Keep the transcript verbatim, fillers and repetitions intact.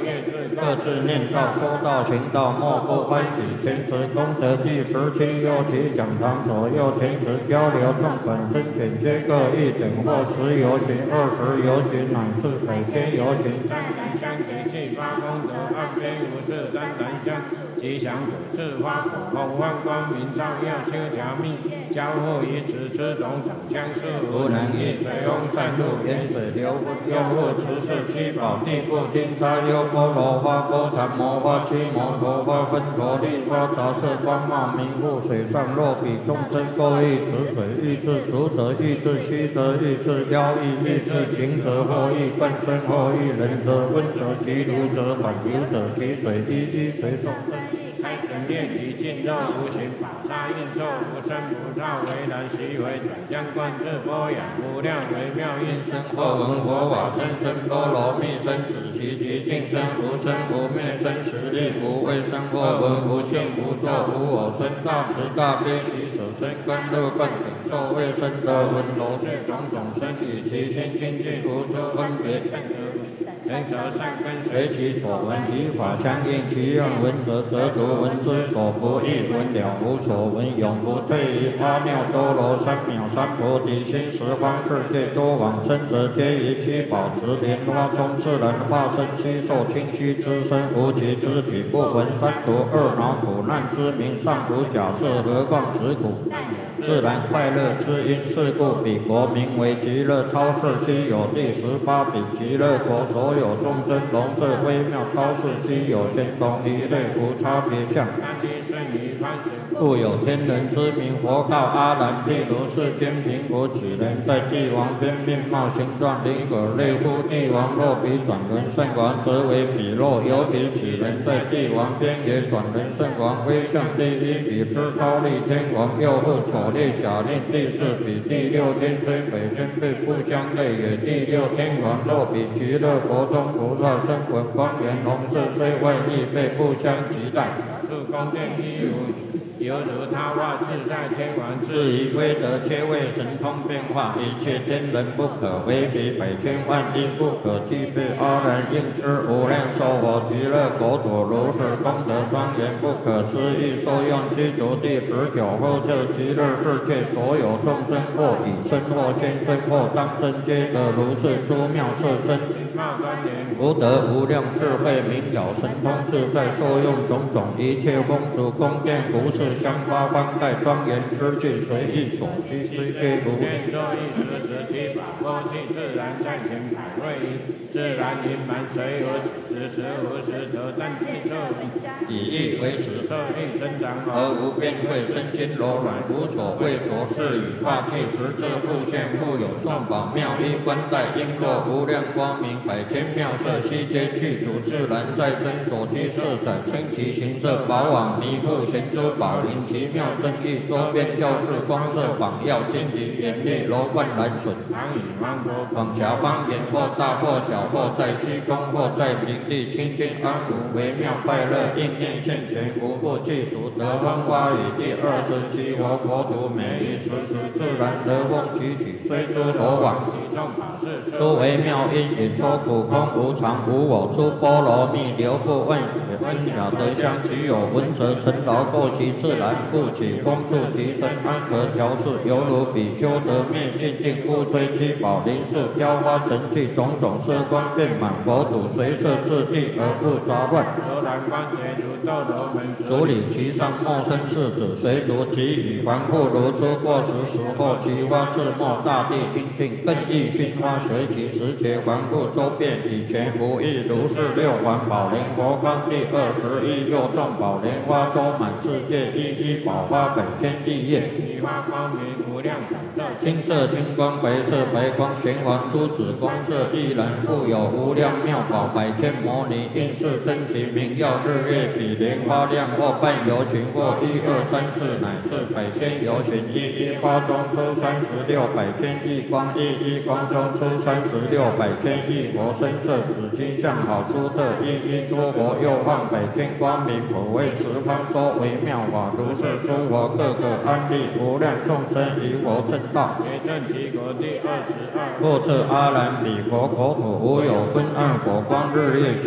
业自各自念道、说道、行道，莫不欢喜。前持功德第十七，右起讲堂左右前持交流，众本身简皆各一等，或十游行、二十游行，乃至百千游行。 湛然相结气发功德，岸边无事湛然相吉祥果是花果红万光明照耀修条密，交互于此之种种相似，无能易水翁散入，沿水流不用户持是七宝地不金沙优波罗花波檀摩花七摩陀花分陀利花杂色光茂明护水上若比众生各欲止水欲治足者欲治虚则欲治腰欲欲治情者或欲半身或欲冷者温者其如者缓流者其水一一随众生开神炼体尽肉无形法沙应作无生不造为然习为转相观自波养无量微妙应生或闻佛法生生波罗蜜生子其极尽生无生无灭生实力无畏生或闻无性无作无我生大慈大悲喜舍生观乐观等受未生得闻罗是种种生与其心清净无诸分别圣之前则善根随其所闻以法相应其愿闻者则读闻之所不异闻了无所闻永不退于阿耨多罗三藐三菩提心十方世界诸往生者皆以其宝持莲花中自然化身悉受清虚之身无其肢体不闻三毒二恼苦难之名尚无假设何况实苦自然快乐之因是故彼国名为极乐超世稀有第十八比极乐国所有众生龙色微妙超世稀有天同一类无差别相故有天人之名佛告阿难譬如世间贫苦乞人在帝王边面貌形状灵可类乎帝王若比转轮圣王则为彼若有彼乞人在帝王边也转轮圣王威相第一比之高丽天王又复丑烈假令第四比第六天虽北宣辈不相类也第六天王若比极乐国中菩萨生闻光源红色虽外亦辈不相及待是宫殿一如犹如他化自在天王至于威德皆为神通变化一切天人不可为比百千万亿不可计备阿难应知无量寿佛极乐国土如是功德庄严不可思议受用具足第十九后设极乐世界所有众生或以身或现身或当真皆得如是诸妙色身福德无量智慧明了神通自在受用种种一切公主宫殿服饰香花冠盖庄严之具随意所需虽皆如愿若一时时七宝波气自然暂行百位自然盈满随无此时无时得但具色以意为此色欲生长而无变慧身心柔软无所畏着是与化气实质复现复有众宝妙衣冠带璎珞无量光明百千妙色悉皆具足自然在身所居四载称其形色宝网弥覆贤珠宝林奇妙正义周边教室光色仿耀荆棘严密楼观蓝笋唐以芒果广狭方言或大或小或在虚空或在平地清净安无微妙快乐应念现前无不具足得风花雨第二十七佛国土每一时时自然得风其体虽诸罗网其众法事诸微妙因引出苦空无常无我出波罗蜜流不问解温了得相其有闻者尘劳过其自然故起风速其身安和调适犹如比丘得灭尽定故吹七宝林树飘花成气种种色光遍满佛土随色自地而不杂乱柔然光洁如斗罗门主理其上莫生世子随逐其语凡复如出过时时或其花自没大地清净更易熏花随其时节凡复周遍以前无异如是六环宝莲佛光第二十一又众宝莲花周满世界一一宝花百千亿叶其花光明无量展色青色青光白色白光玄黄珠子光色亦然复有无量妙宝百千摩尼应是真其名耀日月比莲花亮或半游行或一二三四乃至百千游行一一花中出三十六百千亿光一一光中出三十六百千亿佛身色紫金相好出特一一诸佛又放百千光明普为十方说微妙法如是诸佛各个安立无量众生于佛正道结正其国第二十二复次阿难彼佛国土无有昏暗火光日月